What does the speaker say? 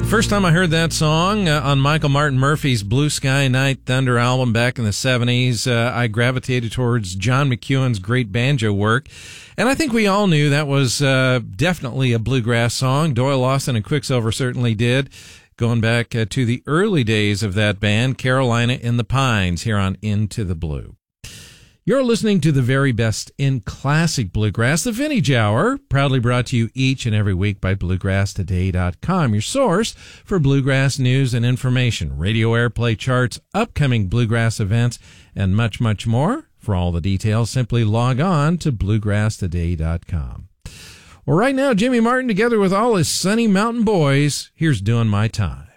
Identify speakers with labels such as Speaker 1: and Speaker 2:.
Speaker 1: First time I heard that song on Michael Martin Murphy's Blue Sky Night Thunder album back in the 70s, I gravitated towards John McEwen's great banjo work. And I think we all knew that was definitely a bluegrass song. Doyle Lawson and Quicksilver certainly did. Going back to the early days of that band, Carolina in the Pines, here on Into the Blue. You're listening to the very best in classic bluegrass, the Vintage Hour, proudly brought to you each and every week by BluegrassToday.com, your source for bluegrass news and information, radio airplay charts, upcoming bluegrass events, and much, much more. For all the details, simply log on to BluegrassToday.com. Well, right now, Jimmy Martin, together with all his Sunny Mountain Boys, here's Doing My Time.